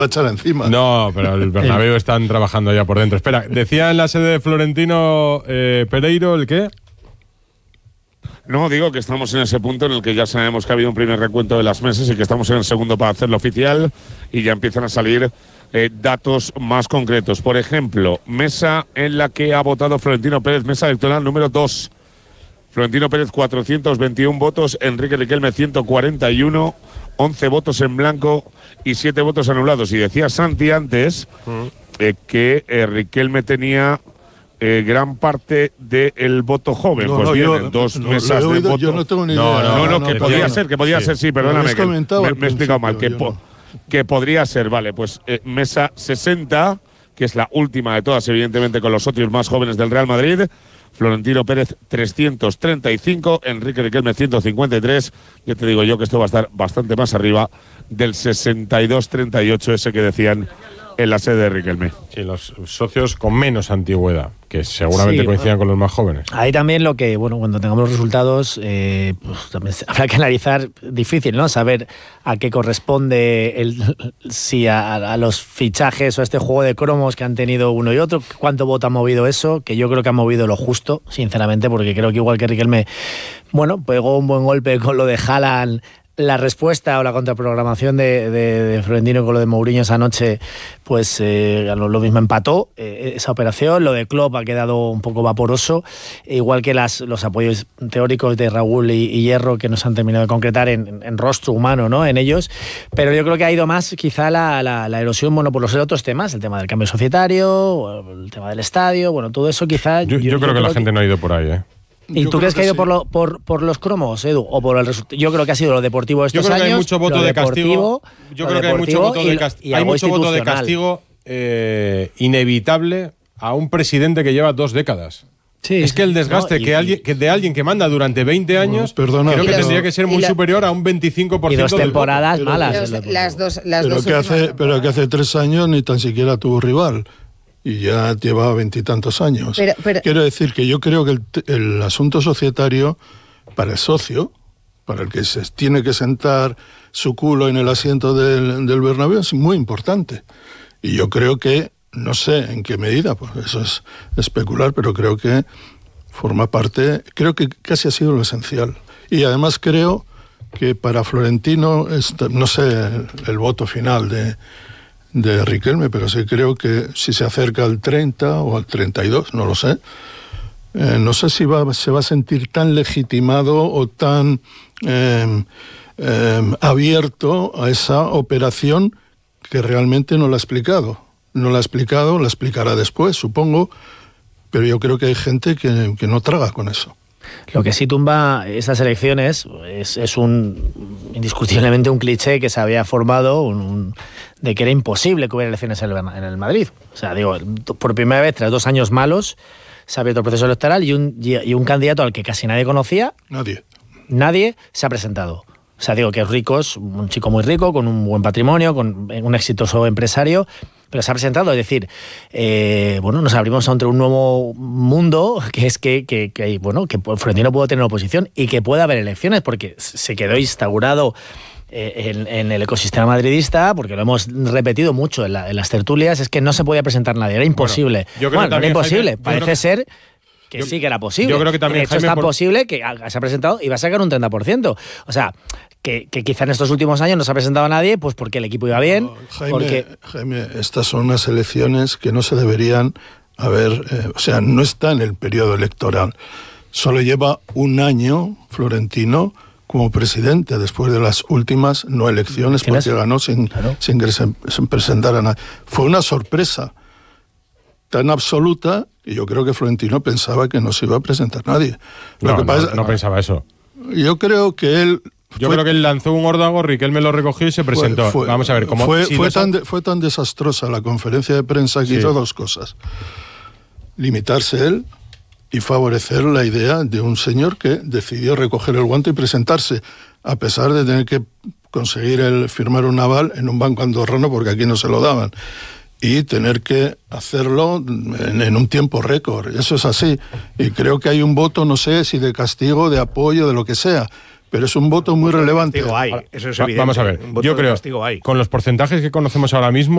a echar encima. No, pero el Bernabéu están trabajando ya por dentro. Espera, decía en la sede de Florentino Pereiro, ¿el qué? No, digo que estamos en ese punto en el que ya sabemos que ha habido un primer recuento de las mesas y que estamos en el segundo para hacerlo oficial y ya empiezan a salir datos más concretos. Por ejemplo, mesa en la que ha votado Florentino Pérez, mesa electoral número 2. Florentino Pérez, 421 votos, Enrique Riquelme, 141, 11 votos en blanco y 7 votos anulados. Y decía Santi antes que Riquelme tenía gran parte del voto joven. No, pues no, vienen dos mesas de voto. Yo no tengo ni idea. No, que podía ser, sí, perdóname. Me he explicado mal. Que podría ser, vale, pues mesa 60, que es la última de todas, evidentemente con los socios más jóvenes del Real Madrid. Florentino Pérez 335, Enrique Riquelme 153. Ya te digo yo que esto va a estar bastante más arriba del 62-38 ese que decían en la sede de Riquelme. Sí, los socios con menos antigüedad, que seguramente coincidan con los más jóvenes. Ahí también lo que, bueno, cuando tengamos los resultados, pues también habrá que analizar, difícil, ¿no? Saber a qué corresponde si a los fichajes o a este juego de cromos que han tenido uno y otro, cuánto voto ha movido eso, que yo creo que ha movido lo justo, sinceramente, porque creo que igual que Riquelme, bueno, pegó un buen golpe con lo de Haaland. La respuesta o la contraprogramación de Florentino con lo de Mourinho esa noche, pues lo mismo empató esa operación. Lo de Klopp ha quedado un poco vaporoso, igual que los apoyos teóricos de Raúl y Hierro que nos han terminado de concretar en rostro humano, ¿no? En ellos. Pero yo creo que ha ido más quizá la erosión, bueno, por los otros temas, el tema del cambio societario, el tema del estadio, bueno, todo eso quizá. Yo creo que la gente no ha ido por ahí, ¿eh? ¿Y tú crees que ha ido por los cromos, Edu? ¿O por el resultado? Yo creo que ha sido lo deportivo de estos años. Yo creo que hay mucho voto de castigo. Yo creo que hay mucho voto de castigo. Hay mucho voto de castigo inevitable a un presidente que lleva 2 décadas. Sí, es que el desgaste de alguien que manda durante 20 años, creo que tendría que ser muy superior a un 25%. Y 2 temporadas malas. Pero que hace 3 años ni tan siquiera tuvo rival. Y ya lleva 20 y tantos años. Quiero decir que yo creo que el asunto societario, para el socio, para el que se tiene que sentar su culo en el asiento del Bernabéu, es muy importante. Y yo creo que, no sé en qué medida, pues eso es especular, pero creo que forma parte, creo que casi ha sido lo esencial. Y además creo que para Florentino, no sé el voto final de Riquelme, pero sí creo que si se acerca al 30 o al 32, no lo sé, no sé si se va a sentir tan legitimado o tan abierto a esa operación que realmente no la ha explicado. No la ha explicado, la explicará después, supongo, pero yo creo que hay gente que no traga con eso. Lo que sí tumba estas elecciones es indiscutiblemente un cliché que se había formado de que era imposible que hubiera elecciones en el Madrid. O sea, digo, por primera vez, tras 2 años malos, se ha abierto el proceso electoral y un candidato al que casi nadie conocía. Nadie se ha presentado. O sea, digo que es rico, es un chico muy rico, con un buen patrimonio, con un exitoso empresario, pero se ha presentado. Es decir, nos abrimos ante un nuevo mundo, que es que Florentino puede tener oposición y que puede haber elecciones, porque se quedó instaurado en el ecosistema madridista, porque lo hemos repetido mucho en las tertulias, es que no se podía presentar nadie, era imposible. No era imposible, parece ser que sí que era posible. Yo creo que también, de hecho, es tan posible que se ha presentado y va a sacar un 30%. O sea, que quizá en estos últimos años no se ha presentado a nadie, pues porque el equipo iba bien. Jaime, estas son unas elecciones que no se deberían haber... no está en el periodo electoral. Solo lleva 1 año Florentino como presidente, después de las últimas no elecciones, porque ganó sin que se presentara a nadie. Fue una sorpresa tan absoluta que yo creo que Florentino pensaba que no se iba a presentar nadie. No pensaba eso. Yo creo que él... creo que él lanzó un órdago, Riquelme lo recogió y se presentó. Vamos a ver cómo... Fue tan desastrosa la conferencia de prensa que hizo 2 cosas. Limitarse él y favorecer la idea de un señor que decidió recoger el guante y presentarse, a pesar de tener que conseguir firmar un aval en un banco andorrano, porque aquí no se lo daban, y tener que hacerlo en un tiempo récord. Eso es así. Y creo que hay un voto, no sé si de castigo, de apoyo, de lo que sea, pero es un voto muy relevante. Eso es evidente. Vamos a ver, yo creo, con los porcentajes que conocemos ahora mismo,